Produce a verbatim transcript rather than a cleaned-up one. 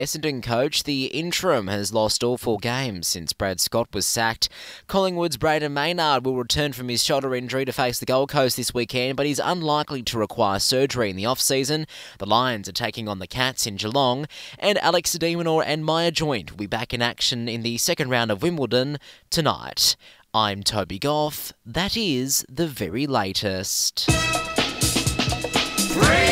Essendon coach, the interim, has lost all four games since Brad Scott was sacked. Collingwood's Braden Maynard will return from his shoulder injury to face the Gold Coast this weekend, but he's unlikely to require surgery in the off-season. The Lions are taking on the Cats in Geelong, and Alex de Minaur and Maya Joint will be back in action in the second round of Wimbledon tonight. I'm Toby Goff. That is the very latest. Three.